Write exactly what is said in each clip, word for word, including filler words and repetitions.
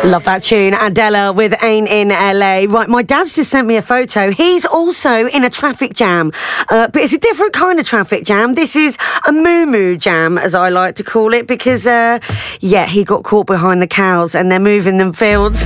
Love that tune. Adela with Ain't in L A. Right, my dad's just sent me a photo. He's also in a traffic jam, uh, but it's a different kind of traffic jam. This is a moo-moo jam, as I like to call it, because, uh, yeah, he got caught behind the cows and they're moving them fields.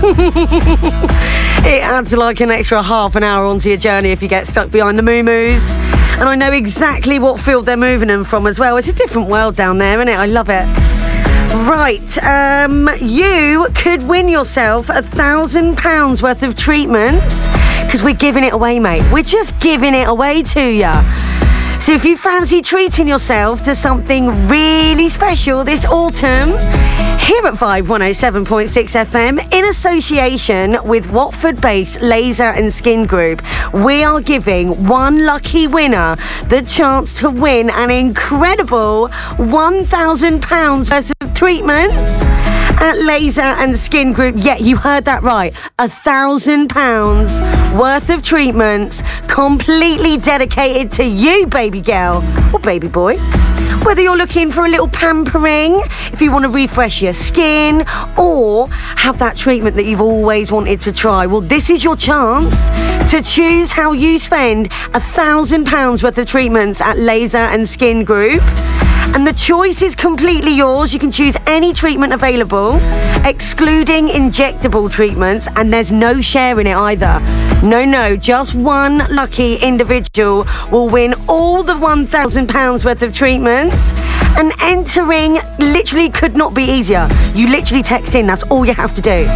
It adds like an extra half an hour onto your journey if you get stuck behind the moo-moos. And I know exactly what field they're moving them from as well. It's a different world down there, isn't it? I love it. Right, um, you could win yourself a thousand pounds worth of treatments because we're giving it away, mate. We're just giving it away to ya. So if you fancy treating yourself to something really special this autumn, here at Vibe one oh seven point six F M, in association with Watford-based Laser and Skin Group, we are giving one lucky winner the chance to win an incredible one thousand pounds worth of treatments at Laser and Skin Group. Yeah, you heard that right. A thousand pounds worth of treatments completely dedicated to you, baby girl or baby boy. Whether you're looking for a little pampering, if you want to refresh your skin, or have that treatment that you've always wanted to try, well, this is your chance to choose how you spend a thousand pounds worth of treatments at Laser and Skin Group. And the choice is completely yours. You can choose any treatment available, excluding injectable treatments, and there's no share in it either. No, no, just one lucky individual will win all the one thousand pounds worth of treatments. And entering literally could not be easier. You literally text in, that's all you have to do.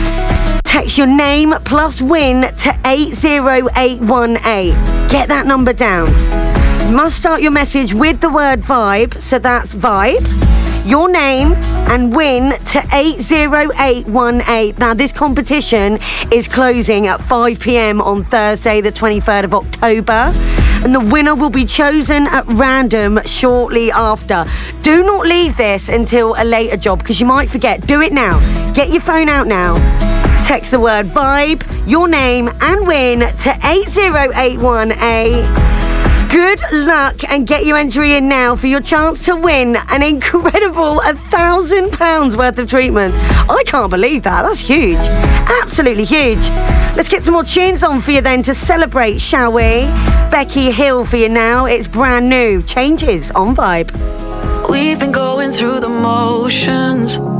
Text your name plus win to eight zero eight one eight. Get that number down. You must start your message with the word vibe, so that's vibe, your name, and win to eight zero eight one eight. Now, this competition is closing at five p.m. on Thursday, the twenty-third of October, and the winner will be chosen at random shortly after. Do not leave this until a later job, because you might forget. Do it now. Get your phone out now. Text the word vibe, your name, and win to eight zero eight one eight. Good luck, and get your entry in now for your chance to win an incredible one thousand pounds worth of treatment. I can't believe that. That's huge. Absolutely huge. Let's get some more tunes on for you then to celebrate, shall we? Becky Hill for you now. It's brand new. Changes on Vibe. We've been going through the motions,